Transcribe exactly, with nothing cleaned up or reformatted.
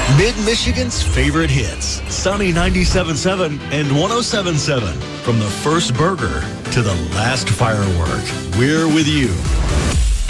Mid-Michigan's favorite hits, Sunny ninety-seven point seven and one oh seven point seven. From the first burger to the last firework, we're with you.